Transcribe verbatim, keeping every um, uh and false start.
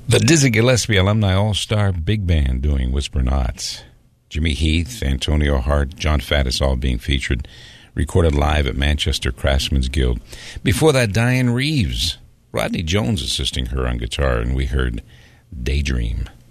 The Dizzy Gillespie Alumni All-Star Big Band doing Whisper Nots. Jimmy Heath, Antonio Hart, John Faddis all being featured. Recorded live at Manchester Craftsmen's Guild. Before that, Diane Reeves. Rodney Jones assisting her on guitar, and we heard Daydream.